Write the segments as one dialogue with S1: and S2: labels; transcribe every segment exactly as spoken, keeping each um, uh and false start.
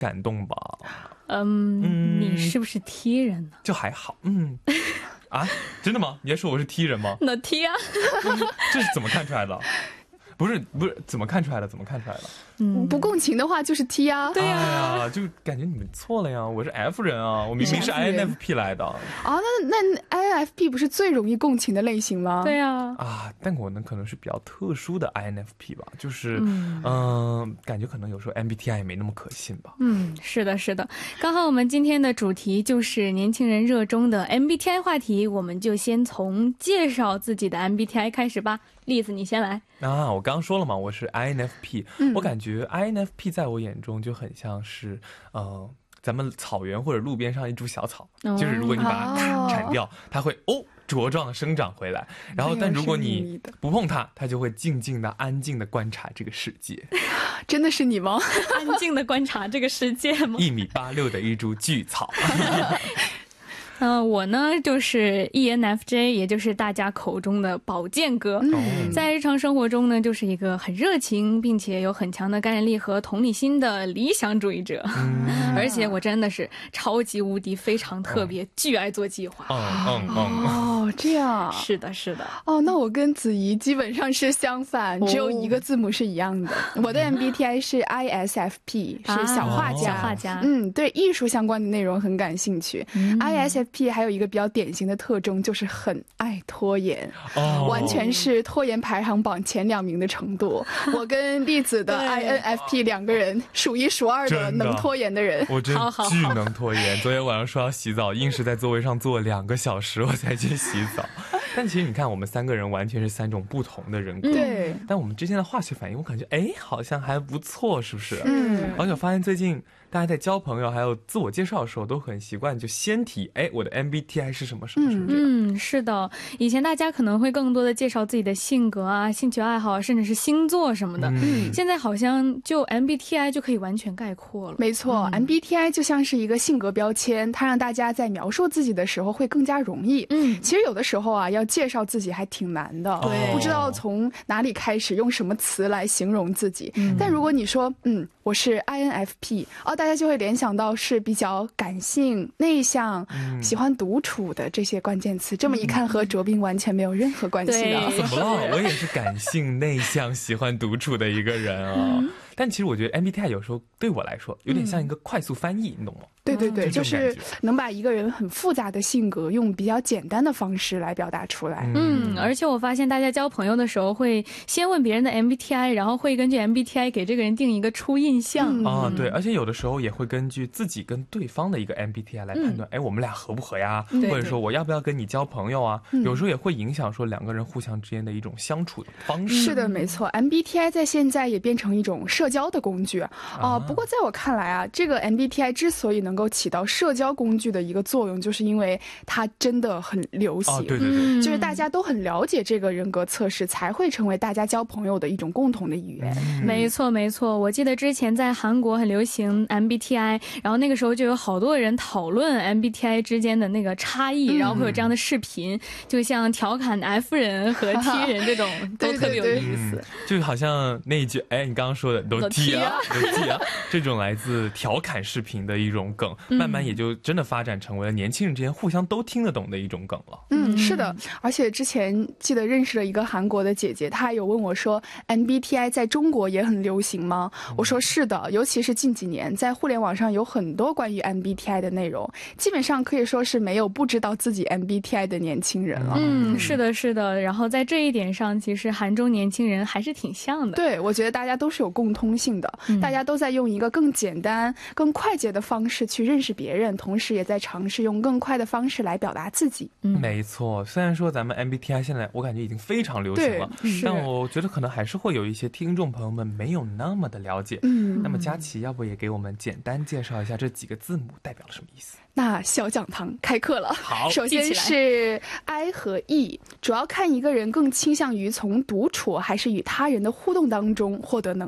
S1: 感动吧。
S2: 嗯，
S1: 嗯
S2: 你是不是 T 人呢？
S1: 就还好。嗯啊，真的吗？你在说我是 T 人吗？
S2: 那 T 啊，
S1: 这是怎么看出来的？不是不是，怎么看出来的？怎么看出来的？
S2: 嗯，
S3: 不共情的话就是 T 啊。
S2: 对呀、
S1: 哎呀，就感觉你们错了呀！我是 F 人啊，我明明是
S3: 你是 F 人
S1: I N F P 来的
S3: 啊，那那 I N F P 不是最容易共情的类型吗？
S2: 对呀、
S1: 啊。但我呢，可能是比较特殊的 I N F P 吧，就是
S2: 嗯
S1: 嗯、呃感觉可能有时候 M B T I 也没那么可信吧。
S2: 嗯，是的，是的，刚好我们今天的主题就是年轻人热衷的 M B T I 话题，我们就先从介绍自己的 M B T I 开始吧。栗子，你先来。
S1: 啊，我刚刚说了嘛，我是 I N F P，、
S3: 嗯、
S1: 我感觉 I N F P 在我眼中就很像是，呃，咱们草原或者路边上一株小草，
S2: 哦、
S1: 就是如果你把它咔
S3: 哦
S1: 铲掉，它会哦茁壮的生长回来，然后但如果你不碰它，它就会静静的、安静的观察这个世界。
S3: 真的是你吗？
S2: 安静的观察这个世界吗？
S1: 一米八六的一株巨草。
S2: 嗯、呃，我呢就是 E N F J， 也就是大家口中的宝剑哥、嗯、在日常生活中呢就是一个很热情并且有很强的感染力和同理心的理想主义者、嗯、而且我真的是超级无敌非常特别、哦、巨爱做计划。
S1: 嗯嗯嗯
S3: 哦，这样。
S2: 是的是的。
S3: 哦，那我跟子怡基本上是相反、哦、只有一个字母是一样的。我的 M B T I 是 I S F P、啊、是小画家、
S2: 小画家。
S3: 嗯，对艺术相关的内容很感兴趣、嗯、I S F P 还有一个比较典型的特征就是很爱拖延、哦、完全是拖延排行榜前两名的程度。我跟栗子的 I N F P 两个人数一数二的能拖延的人。
S1: 我真巨能拖延，昨天晚上说要洗澡，硬是在座位上坐两个小时我才去洗澡。但其实你看我们三个人完全是三种不同的人格，
S3: 对，
S1: 但我们之间的化学反应我感觉哎好像还不错，是不是？
S3: 嗯，
S1: 而且我发现最近大家在交朋友还有自我介绍的时候都很习惯就先提哎我的 M B T I 是什么什么什么。
S2: 嗯，是的，以前大家可能会更多的介绍自己的性格啊、兴趣爱好啊，甚至是星座什么的、嗯、现在好像就 M B T I 就可以完全概括了。
S3: 没错、嗯、M B T I 就像是一个性格标签，它让大家在描述自己的时候会更加容易。嗯，其实有的时候啊要介绍自己还挺难的，
S2: 对，
S3: 不知道从哪里开始用什么词来形容自己、嗯、但如果你说嗯我是 I N F P 哦，大家就会联想到是比较感性、内向、嗯、喜欢独处的这些关键词。这么一看，和卓斌完全没有任何关系的。
S1: 怎么了？我也是感性、内向、喜欢独处的一个人啊。嗯、但其实我觉得 M B T I 有时候对我来说有点像一个快速翻译，嗯、你懂吗？
S3: 对对对，
S1: 嗯、
S3: 就是能把一个人很复杂的性格用比较简单的方式来表达出来。
S2: 嗯，而且我发现大家交朋友的时候会先问别人的 M B T I， 然后会根据 M B T I 给这个人定一个初印象。
S1: 嗯、啊，对，而且有的时候也会根据自己跟对方的一个 M B T I 来判断，哎、嗯，我们俩合不合呀？
S2: 嗯、
S1: 或者说我要不要跟你交朋友啊？有时候也会影响说两个人互相之间的一种相处的方式。
S3: 是的，没错 ，M B T I 在现在也变成一种社交的工具啊、呃。不过在我看来啊，这个 M B T I 之所以能够起到社交工具的一个作用，就是因为它真的很流行。
S1: 啊，对对对，
S3: 就是大家都很了解这个人格测试，才会成为大家交朋友的一种共同的语言。
S2: 嗯、没错没错，我记得之前在韩国很流行 M B T I， 然后那个时候就有好多人讨论 M B T I 之间的那个差异，嗯、然后会有这样的视频，就像调侃 F 人和 T 人这种都特别有意思。
S3: 对对对
S1: 嗯、就好像那一句，哎，你刚刚说的都 T 啊，都 T 啊，这种来自调侃视频的一种梗，慢慢也就真的发展成为了年轻人之间互相都听得懂的一种梗了。
S3: 嗯，是的，而且之前记得认识了一个韩国的姐姐，她还有问我说 M B T I 在中国也很流行吗？嗯、我说是的，尤其是近几年在互联网上有很多关于 M B T I 的内容，基本上可以说是没有不知道自己 M B T I 的年轻人了。
S2: 嗯，是的是的，然后在这一点上其实韩中年轻人还是挺像的。
S3: 对，我觉得大家都是有共通性的、嗯、大家都在用一个更简单更快捷的方式去认识别人，同时也在尝试用更快的方式来表达自己。
S1: 嗯，没错，虽然说咱们 M B T I 现在我感觉已经非常流行了，但我觉得可能还是会有一些听众朋友们没有那么的了解。嗯，那么佳琪要不也给我们简单介绍一下这几个字母代表了什么意思？
S3: 那小讲堂开课了。
S1: 好，
S3: 首先是 I 和 E， 主要看一个人更倾向于从独处还是与他人的互动当中获得能量。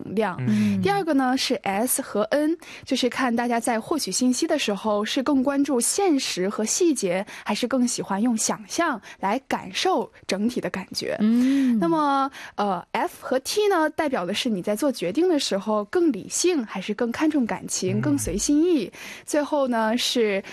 S3: 嗯、第二个呢是 S 和 N， 就是看大家在获取信息的时候是更关注现实和细节，还是更喜欢用想象来感受整体的感觉。嗯，那么呃 F 和 T 呢，代表的是你在做决定的时候更理性，还是更看重感情，更随心意。最后呢是